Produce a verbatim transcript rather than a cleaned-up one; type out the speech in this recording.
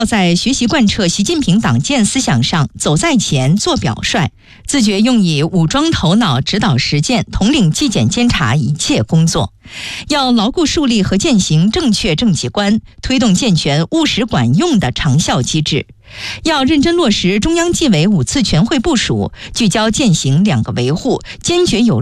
在学习贯彻习近平党建思想上走在前、做表率，自觉用以武装头脑指导实践、统领纪检监察一切工作。要牢固树立和践行正确政绩观，推动健全务实管用的长效机制。要认真落实中央纪委五次全会部署，聚焦践行两个维护，坚决有